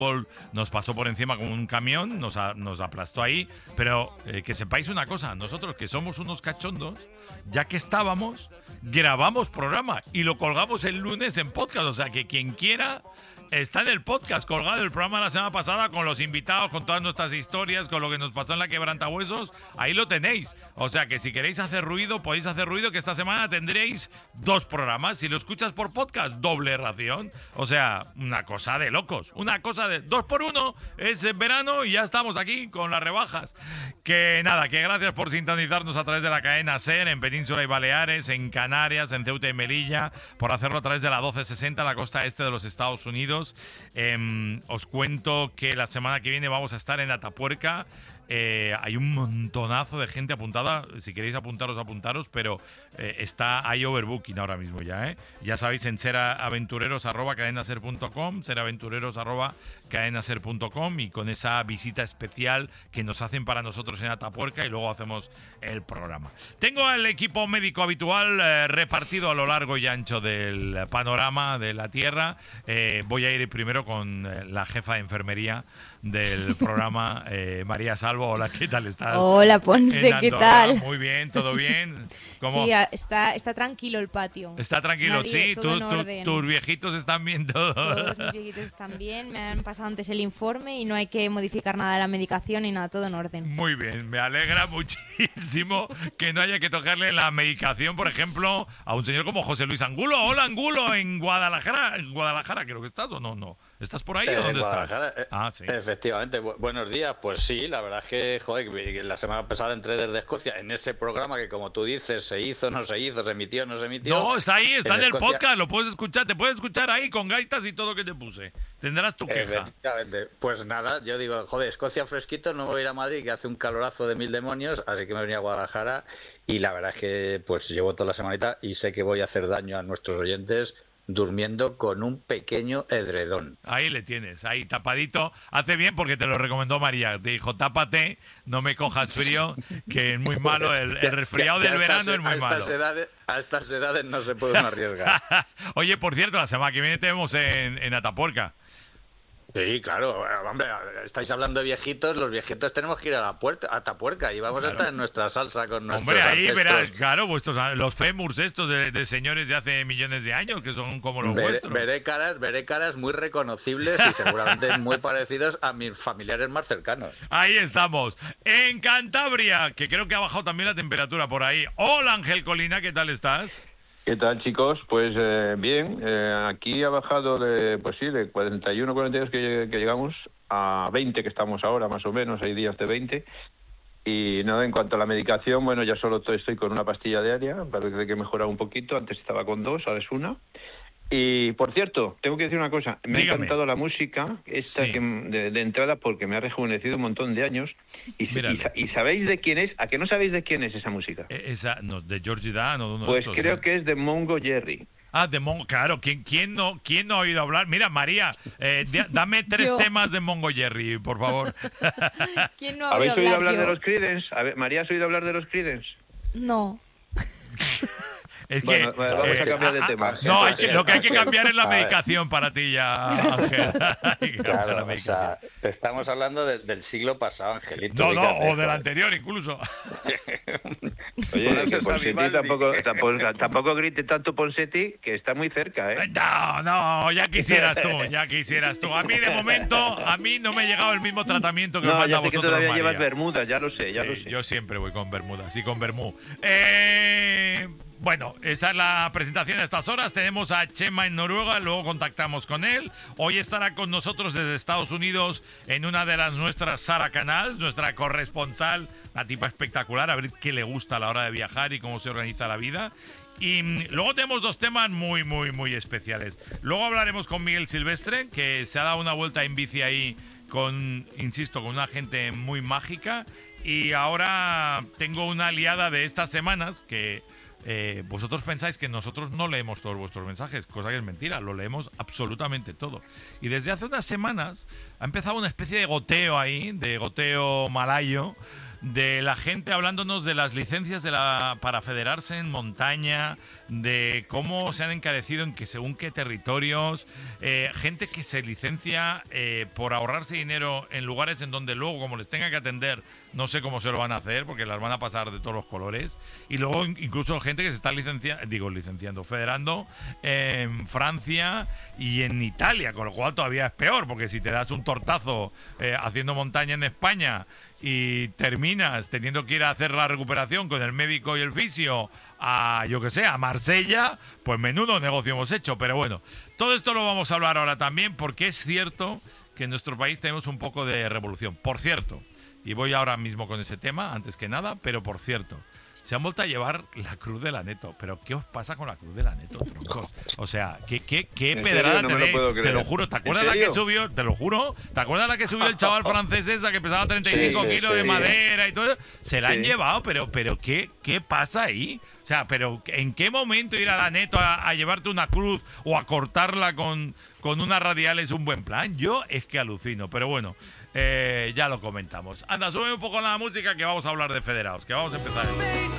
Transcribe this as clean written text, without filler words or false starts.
nos pasó por encima como un camión, nos aplastó ahí, pero que sepáis una cosa, nosotros que somos unos cachondos, ya que estábamos, grabamos programa y lo colgamos el lunes en podcast, o sea que quien quiera está en el podcast colgado el programa de la semana pasada con los invitados, con todas nuestras historias, con lo que nos pasó en la Quebrantahuesos, ahí lo tenéis. O sea que si queréis hacer ruido, podéis hacer ruido, que esta semana tendréis 2 programas. Si lo escuchas por podcast, doble ración. O sea, una cosa de locos. Una cosa de 2 por 1. Es verano y ya estamos aquí con las rebajas. Que nada, que gracias por sintonizarnos a través de la cadena SER en Península y Baleares, en Canarias, en Ceuta y Melilla, por hacerlo a través de la 1260, la costa este de los Estados Unidos. Os cuento que la semana que viene vamos a estar en Atapuerca. Hay un montonazo de gente apuntada. Si queréis apuntaros, pero hay overbooking ahora mismo ya, Ya sabéis, en seraventureros@cadenaser.com, seraventureros@cadenaser.com, y con esa visita especial que nos hacen para nosotros en Atapuerca, y luego hacemos el programa. Tengo al equipo médico habitual repartido a lo largo y ancho del panorama de la Tierra. Voy a ir primero con la jefa de enfermería del programa, María Salvo. Hola, ¿qué tal estás? Hola, Ponce, ¿qué tal? Muy bien, ¿todo bien? ¿Cómo? Sí, está tranquilo el patio. Está tranquilo, nadie, sí. Tus viejitos están bien todos. Todos mis viejitos están bien. Me han pasado antes el informe y no hay que modificar nada de la medicación y nada, todo en orden. Muy bien, me alegra muchísimo que no haya que tocarle la medicación, por ejemplo, a un señor como José Luis Angulo. Hola, Angulo, en Guadalajara. En Guadalajara creo que estás, ¿o no? ¿Estás por ahí o dónde estás? Sí. Efectivamente, buenos días. Pues sí, la verdad es que, joder, la semana pasada entré desde Escocia en ese programa que, como tú dices, se hizo, no se hizo, se emitió, no se emitió. No, está ahí, está en el podcast, lo puedes escuchar, te puedes escuchar ahí con gaitas y todo que te puse. Tendrás tu queja. Efectivamente. Pues nada, yo digo, joder, Escocia fresquito, no me voy a ir a Madrid, que hace un calorazo de 1000 demonios, así que me venía a Guadalajara, y la verdad es que pues llevo toda la semanita y sé que voy a hacer daño a nuestros oyentes durmiendo con un pequeño edredón. Ahí le tienes, ahí tapadito. Hace bien porque te lo recomendó María. Te dijo, tápate, no me cojas frío, que es muy malo. El resfriado del verano es muy malo. A estas edades no se puede uno arriesgar. Oye, por cierto, la semana que viene te vemos en Atapuerca. Sí, claro, hombre, estáis hablando de viejitos, los viejitos tenemos que ir a la Atapuerca y vamos a estar en nuestra salsa con nuestros ancestros. Verás, claro, los fémurs estos de señores de hace millones de años, que son como los vuestros. Veré caras muy reconocibles y seguramente muy parecidos a mis familiares más cercanos. Ahí estamos, en Cantabria, que creo que ha bajado también la temperatura por ahí. Hola, Ángel Colina, ¿qué tal estás? ¿Qué tal, chicos? Pues bien, aquí ha bajado de 41, 42 que llegamos a 20 que estamos ahora, más o menos, hay días de 20. Y nada, en cuanto a la medicación, bueno, ya solo estoy con una pastilla diaria, parece que he mejorado un poquito, antes estaba con 2, ahora es una. Y, por cierto, tengo que decir una cosa. Me ha encantado la música esta sí. de entrada porque me ha rejuvenecido un montón de años. ¿Y sabéis de quién es? ¿A qué no sabéis de quién es esa música? De Georgie Dan o de uno pues de estos. Creo que es de Mongo Jerry. De Mongo, claro. ¿Quién no ha oído hablar? Mira, María, dame 3 temas de Mongo Jerry, por favor. ¿Quién no ha ¿Habéis oído hablar yo? de los Creedence? María, ¿has oído hablar de los Creedence? No. Es bueno, que, vamos a cambiar de tema. No, lo que hay que cambiar es la medicación para ti ya, Ángel. Claro, o sea, estamos hablando del siglo pasado, Angelito. O del anterior incluso. Oye, que Ponseti tampoco grite tanto Ponseti, que está muy cerca, ¿eh? No, ya quisieras tú. A mí, de momento, no me ha llegado el mismo tratamiento que os manda a vosotros, que todavía María. llevas bermudas, ya lo sé. Yo siempre voy con bermudas, sí, con bermú. Bueno, esa es la presentación de estas horas. Tenemos a Chema en Noruega, luego contactamos con él. Hoy estará con nosotros desde Estados Unidos en una de las nuestras Sara Canals, nuestra corresponsal, una tipa espectacular, a ver qué le gusta a la hora de viajar y cómo se organiza la vida. Y luego tenemos 2 temas muy, muy, muy especiales. Luego hablaremos con Miguel Silvestre, que se ha dado una vuelta en bici ahí con una gente muy mágica. Y ahora tengo una aliada de estas semanas que... vosotros pensáis que nosotros no leemos todos vuestros mensajes, cosa que es mentira, lo leemos absolutamente todo. Y desde hace unas semanas ha empezado una especie de goteo ahí, de goteo malayo, de la gente hablándonos de las licencias para federarse en montaña, de cómo se han encarecido en que según qué territorios, gente que se licencia por ahorrarse dinero en lugares en donde luego, como les tenga que atender, no sé cómo se lo van a hacer, porque las van a pasar de todos los colores. Y luego incluso gente que se está federando en Francia y en Italia, con lo cual todavía es peor, porque si te das un tortazo haciendo montaña en España y terminas teniendo que ir a hacer la recuperación con el médico y el fisio a, yo que sé, a Marsella, pues menudo negocio hemos hecho. Pero bueno, todo esto lo vamos a hablar ahora también, porque es cierto que en nuestro país tenemos un poco de revolución. Por cierto, y voy ahora mismo con ese tema, antes que nada, pero por cierto, se han vuelto a llevar la Cruz del Aneto. ¿Pero qué os pasa con la Cruz del Aneto, troncos? O sea, ¿qué pedrada tenéis? Te lo juro, ¿te acuerdas la que subió? Te lo juro, ¿te acuerdas la que subió el chaval francés esa que pesaba 35 kilos de madera y todo eso? Se la han llevado, pero ¿qué pasa ahí? O sea, pero ¿en qué momento ir al Aneto a llevarte una cruz o a cortarla con una radial es un buen plan? Yo es que alucino, pero bueno, ya lo comentamos. Anda, sube un poco la música que vamos a hablar de federados, que vamos a empezar.